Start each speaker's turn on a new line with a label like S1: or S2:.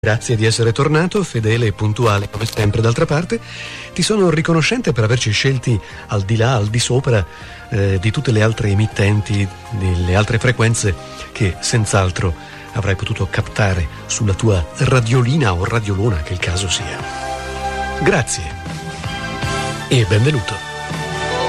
S1: Grazie di essere tornato, fedele e puntuale come sempre. D'altra parte, ti sono riconoscente per averci scelti al di là, al di sopra di tutte le altre emittenti, delle altre frequenze che senz'altro avrai potuto captare sulla tua radiolina o radiolona, che il caso sia. Grazie e benvenuto.